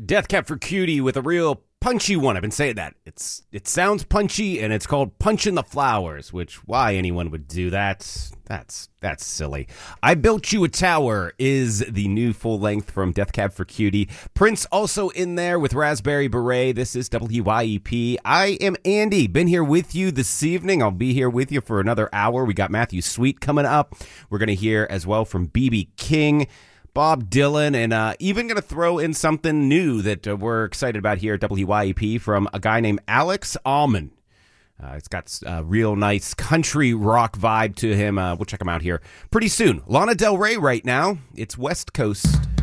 Death Cab for Cutie with a real punchy one. I've been saying that. It sounds punchy, and it's called Punchin' the Flowers, which why anyone would do that, that's silly. I Built You a Tower is the new full length from Death Cab for Cutie. Prince also in there with Raspberry Beret. This is WYEP. I am Andy. Been here with you this evening. I'll be here with you for another hour. We got Matthew Sweet coming up. We're going to hear as well from B.B. King, Bob Dylan, and even going to throw in something new that we're excited about here at WYEP from a guy named Alex Allman. It's got a real nice country rock vibe to him. We'll check him out here pretty soon. Lana Del Rey right now. It's West Coast.